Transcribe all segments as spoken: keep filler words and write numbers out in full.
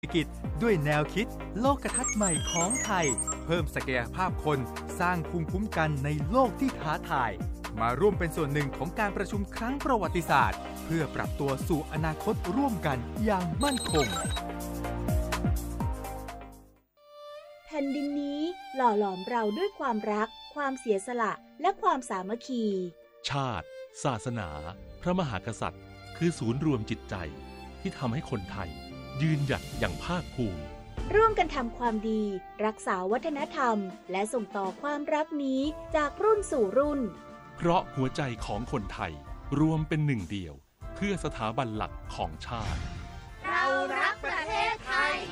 เศรษฐกิจด้วยแนวคิดโลกทัศน์ใหม่ของไทยเพิ่มศักยภาพคนสร้างภูมิคุ้มกันในโลกที่ท้าทายมาร่วมเป็นส่วนหนึ่งของการประชุมครั้งประวัติศาสตร์เพื่อปรับตัวสู่อนาคตร่วมกันอย่างมั่นคงแผ่นดินนี้หล่อหลอมเราด้วยความรักความเสียสละและความสามัคคีชาติศาสนาพระมหากษัตริย์คือศูนย์รวมจิตใจที่ทำให้คนไทยยืนหยัดอย่างภาคภูมิร่วมกันทำความดีรักษาวัฒนธรรมและส่งต่อความรักนี้จากรุ่นสู่รุ่นเพราะหัวใจของคนไทยรวมเป็นหนึ่งเดียวเพื่อสถาบันหลักของชาติเรารักประเทศไทย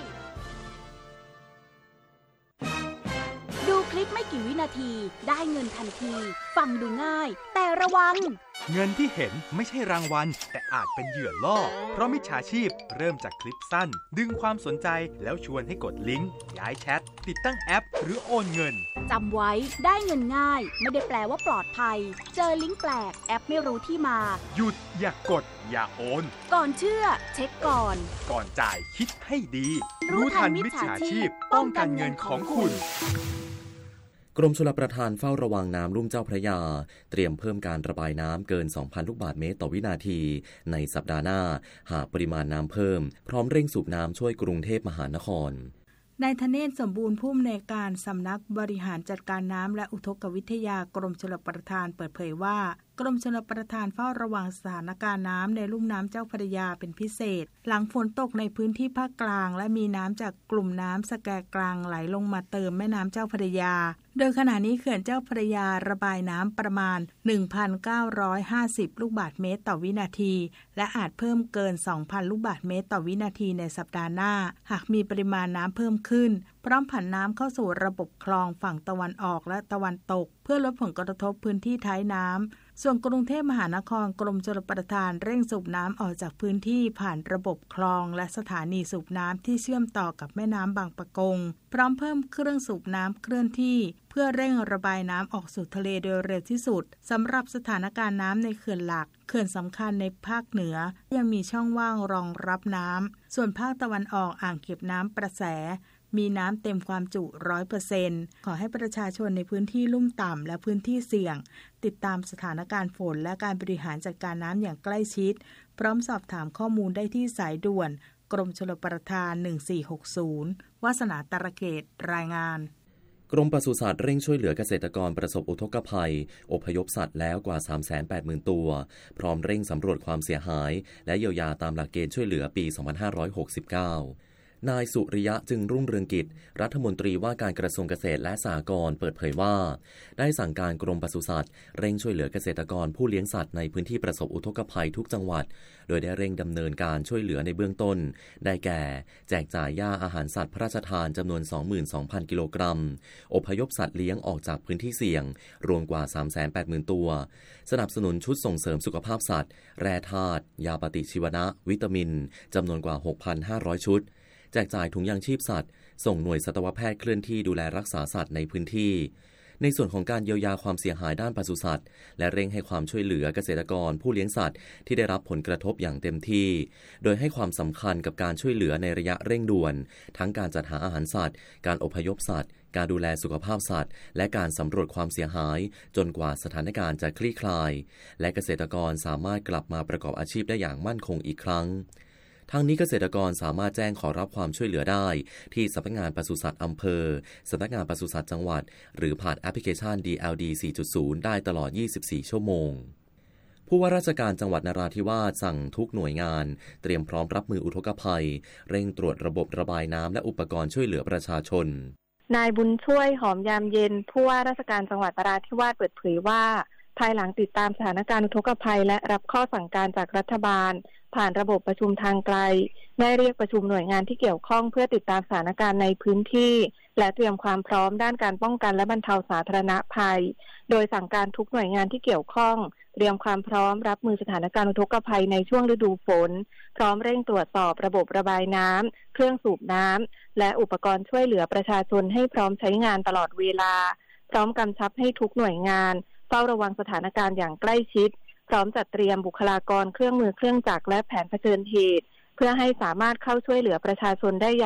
ดูคลิปไม่กี่วินาทีได้เงินทันทีฟังดูง่ายแต่ระวังเงินที่เห็นไม่ใช่รางวัลแต่อาจเป็นเหยื่อล่อเพราะมิจฉาชีพเริ่มจากคลิปสั้นดึงความสนใจแล้วชวนให้กดลิงก์ย้ายแชทติดตั้งแอปหรือโอนเงินจำไว้ได้เงินง่ายไม่ได้แปลว่าปลอดภัยเจอลิงก์แปลกแอปไม่รู้ที่มาหยุดอย่ากดอย่าโอนก่อนเชื่อเช็คก่อนก่อนจ่ายคิดให้ดีรู้ทันมิจฉาชีพป้องกันเงินของคุณกรมชลประทานเฝ้าระวังน้ำลุ่มเจ้าพระยาเตรียมเพิ่มการระบายน้ำเกิน สองพัน ลูกบาศก์เมตรต่อวินาทีในสัปดาห์หน้าหากปริมาณน้ำเพิ่มพร้อมเร่งสูบน้ำช่วยกรุงเทพมหานครนายธเนศสมบูรณ์ผู้อำนวยการสำนักบริหารจัดการน้ำและอุทกวิทยากรมชลประทานเปิดเผยว่ากรมชลประทานเฝ้าระวังสถานการณ์น้ำในลุ่มน้ำเจ้าพระยาเป็นพิเศษหลังฝนตกในพื้นที่ภาคกลางและมีน้ำจากกลุ่มน้ำสแกกลางไหลลงมาเติมแม่น้ำเจ้าพระยาโดยขณะนี้เขื่อนเจ้าพระยาระบายน้ำประมาณ หนึ่งพันเก้าร้อยห้าสิบ ลูกบาศก์เมตรต่อวินาทีและอาจเพิ่มเกิน สองพัน ลูกบาศก์เมตรต่อวินาทีในสัปดาห์หน้าหากมีปริมาณน้ำเพิ่มขึ้นพร้อมผันน้ำเข้าสู่ระบบคลองฝั่งตะวันออกและตะวันตกเพื่อลดผลกระทบพื้นที่ท้ายน้ำส่วนกรุงเทพมหานครกรมชลประทานเร่งสูบน้ำออกจากพื้นที่ผ่านระบบคลองและสถานีสูบน้ำที่เชื่อมต่อกับแม่น้ำบางปะกงพร้อมเพิ่มเครื่องสูบน้ำเคลื่อนที่เพื่อเร่งระบายน้ำออกสู่ทะเลโดยเร็วที่สุดสำหรับสถานการณ์น้ำในเขื่อนหลักเขื่อนสำคัญในภาคเหนือยังมีช่องว่างรองรับน้ำส่วนภาคตะวันออกอ่างเก็บน้ำประแสมีน้ำเต็มความจุ ร้อยเปอร์เซ็นต์ ขอให้ประชาชนในพื้นที่ลุ่มต่ำและพื้นที่เสี่ยงติดตามสถานการณ์ฝนและการบริหารจัดการน้ำอย่างใกล้ชิดพร้อมสอบถามข้อมูลได้ที่สายด่วนกรมชลประทานหนึ่งสี่หกศูนย์วาสนาตระเกตรายงานกรมปศุสัตว์เร่งช่วยเหลือเกษตรกรประสบอุทกภัยอพยพสัตว์แล้วกว่า สามแสนแปดหมื่น ตัวพร้อมเร่งสำรวจความเสียหายและเยียวยาตามหลักเกณฑ์ช่วยเหลือปี สองพันห้าร้อยหกสิบเก้านายสุริยะจึงรุ่งเรืองกิจรัฐมนตรีว่าการกระทรวงเกษตรและสหกรณ์เปิดเผยว่าได้สั่งการกรมปศุสัตว์เร่งช่วยเหลือเกษตรกรผู้เลี้ยงสัตว์ในพื้นที่ประสบอุทกภัยทุกจังหวัดโดยได้เร่งดำเนินการช่วยเหลือในเบื้องต้นได้แก่แจกจ่ายหญ้าอาหารสัตว์พระราชทานจำนวน สองหมื่นสองพัน กิโลกรัมอพยพสัตว์เลี้ยงออกจากพื้นที่เสี่ยงรวมกว่า สามแสนแปดหมื่น ตัวสนับสนุนชุดส่งเสริมสุขภาพสัตว์แร่ธาตุยาปฏิชีวนะวิตามินจำนวนกว่า หกพันห้าร้อย ชุดแจกจ่ายถุงยางชีพสัตว์ส่งหน่วยสัตวแพทย์เคลื่อนที่ดูแลรักษาสัตว์ในพื้นที่ในส่วนของการเยียวยาความเสียหายด้านปศุสัตว์และเร่งให้ความช่วยเหลือเกษตรกรผู้เลี้ยงสัตว์ที่ได้รับผลกระทบอย่างเต็มที่โดยให้ความสำคัญกับการช่วยเหลือในระยะเร่งด่วนทั้งการจัดหาอาหารสัตว์การอพยพสัตว์การดูแลสุขภาพสัตว์และการสำรวจความเสียหายจนกว่าสถานการณ์จะคลี่คลายและเกษตรกรสามารถกลับมาประกอบอาชีพได้อย่างมั่นคงอีกครั้งทางนี้เกษตรกรสามารถแจ้งขอรับความช่วยเหลือได้ที่สำนักงานปศุสัตว์อำเภอสำนักงานปศุสัตว์จังหวัดหรือผ่านแอปพลิเคชัน ดี แอล ดี สี่จุดศูนย์ ได้ตลอดยี่สิบสี่ชั่วโมงผู้ว่าราชการจังหวัดนราธิวาสสั่งทุกหน่วยงานเตรียมพร้อมรับมืออุทกภัยเร่งตรวจระบบระบายน้ำและอุปกรณ์ช่วยเหลือประชาชนนายบุญช่วยหอมยามเย็นผู้ว่าราชการจังหวัดนราธิวาสเปิดเผยว่าภายหลังติดตามสถานการณ์อุทกภัยและรับข้อสั่งการจากรัฐบาลผ่านระบบประชุมทางไกลได้เรียกประชุมหน่วยงานที่เกี่ยวข้องเพื่อติดตามสถานการณ์ในพื้นที่และเตรียมความพร้อมด้านการป้องกันและบรรเทาสาธารณภัยโดยสั่งการทุกหน่วยงานที่เกี่ยวข้องเตรียมความพร้อมรับมือสถานการณ์อุทกภัยในช่วงฤดูฝนพร้อมเร่งตรวจสอบระบบระบายน้ำเครื่องสูบน้ำและอุปกรณ์ช่วยเหลือประชาชนให้พร้อมใช้งานตลอดเวลาพร้อมกำชับให้ทุกหน่วยงานเฝ้าระวังสถานการณ์อย่างใกล้ชิดพร้อมจัดเตรียมบุคลากรเครื่องมือเครื่องจักรและแผนเผชิญเหตุเพื่อให้สามารถเข้าช่วยเหลือประชาชนได้อย่าง